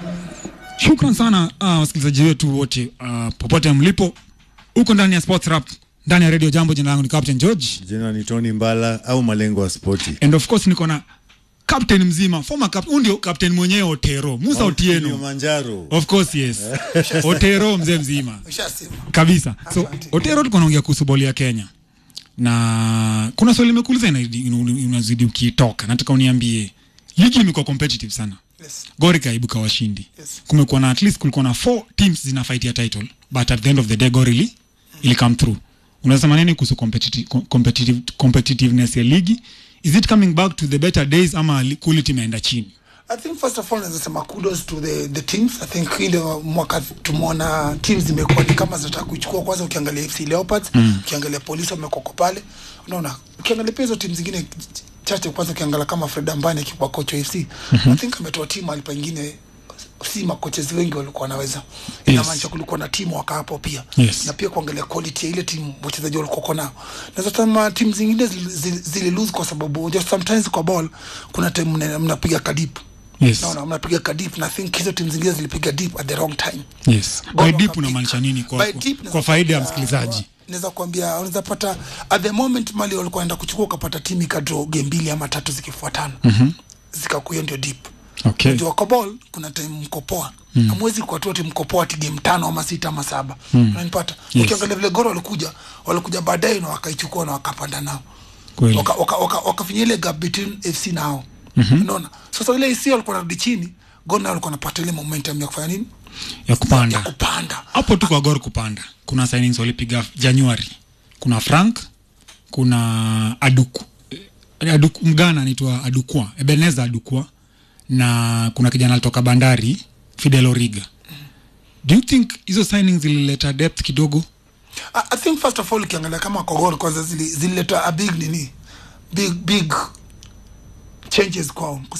Shukran sana wasikilizaji wetu wote popote mlipo. Uko ndani ya Sports Rap, ndani ya Radio Jambo. Jina langu ni Captain George. Jina ni Tony Mbala au Malengo wa Sporti. And of course niko na captain mzima, former captain, ndio captain mwenyewe Otero, Musa Otieno. Manjaro. Of course yes. Otero mzee mzima. Ushasema. Kabisa. So Otero tuko naongea kuhusu boli ya Kenya. Na kuna swali nimekuuliza unazidi ukitoka. Nataka uniambie ligi imekuwa competitive sana. Yes. Gor ikaibuka washindi. Yes. Kumekuwa na at least kulikuwa na 4 teams zina fight ya title, but at the end of the day Gor ili come through. Unasema nini kuhusu competitiveness ya ligi? Is it coming back to the better days ama quality imeenda chini? I think first of all nasema kudos to the teams. I think ile mwaka tumeona teams zimekuwa ni kama zinataka kuchukua. Kwanza ukiangalia FC Leopards, ukiangalia Police wamekoko pale. Unaona, ukiangalia pia hizo teams zingine chache, kwanza ukiangalia kama Fred Ambani akiwa coach wa FC, I think ametoa timu alipa nyingine si makoches wengi walikuwa wanaweza. Inamaanisha kulikuwa na timu waka hapo pia. Yes. Na pia kuangalia quality ya ile timu wachezaji walikuwa nao. Na kama timu zingine zile lose kwa sababu just sometimes kwa ball kuna time mnapiga kadip. Yes. Naona mnapiga kadip na think hizo timu zingine zilipiga deep at the wrong time. Yes. By deep unamaanisha nini kwa faida ya msikilizaji? Naweza kuambia unaweza pata at the moment Mali walikuwa wanaenda kuchukua, ukapata timu ikadraw game 2 ama 3 zikifuatana. Zikakuwa ndio deep. Okay. Ndio kwa ball kuna time mkopoa. Hamwezi kwa tu timu mkopoa ati game 5 ama 6 ama 7. Unanipata? Yes. Ukiangalia vile Gor walikuja baadaye na wakaichukua na wakapanda nao. Kweli. Wakafinya ile gap between FC nao. Unaona? Sasa ile FC walikuwa narudi chini, Gor nao walikuwa wanapata ile momentum ya kufanya nini? Ya kupanda. Ya kupanda. Hapo tu kwa Gor kupanda. Kuna signings walipiga January. Kuna Frank, kuna Aduku Mgana anaitwa Adukwa, Ebeneza Adukwa, na kuna kijana alitoka Bandari, Fidel Origa. Do you think hizo signings zilileta depth kidogo? I think first of all ukiangalia kama kwa Gor kwanza zilileta a big changes kwao.